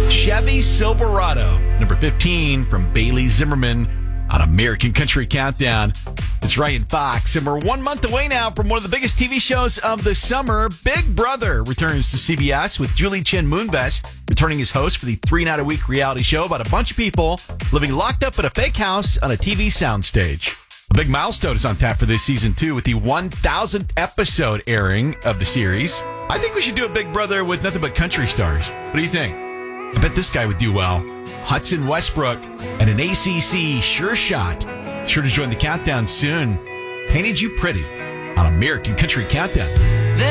Chevy Silverado, number 15 from Bailey Zimmerman on American Country Countdown. It's Ryan Fox, and we're 1 month away now from one of the biggest TV shows of the summer. Big Brother returns to CBS with Julie Chen Moonves returning as host for the 3-night-a-week reality show about a bunch of people living locked up in a fake house on a TV soundstage. A big milestone is on tap for this season, too, with the 1,000th episode airing of the series. I think we should do a Big Brother with nothing but country stars. What do you think? I bet this guy would do well. Hudson Westbrook and an ACC sure shot. Sure to join the countdown soon. Painted You Pretty on American Country Countdown.